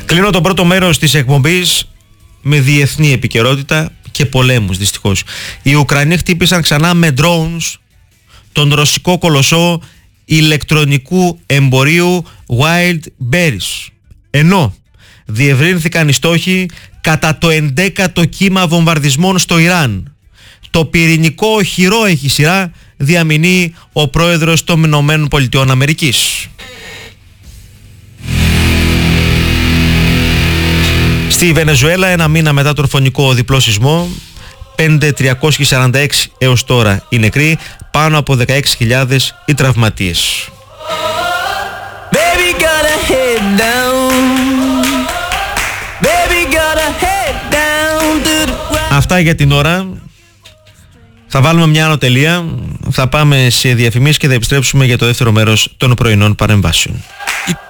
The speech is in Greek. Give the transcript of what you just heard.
Κλείνω το πρώτο μέρος της εκπομπής με διεθνή επικαιρότητα και πολέμους δυστυχώς. Οι Ουκρανοί χτύπησαν ξανά με drones τον ρωσικό κολοσσό ηλεκτρονικού εμπορίου Wildberries, ενώ διευρύνθηκαν οι στόχοι κατά το 11ο κύμα βομβαρδισμών στο Ιράν. Το πυρηνικό οχυρό έχει σειρά, διαμηνεί ο πρόεδρος των Ηνωμένων Πολιτειών Αμερικής. Στη Βενεζουέλα, ένα μήνα μετά τον φωνικό διπλό σεισμό, 5.346 έως τώρα οι νεκροί, πάνω από 16.000 οι τραυματίες. Αυτά για την ώρα. Θα βάλουμε μια άνω τελεία, θα πάμε σε διαφημίσεις και θα επιστρέψουμε για το δεύτερο μέρος των πρωινών παρεμβάσεων.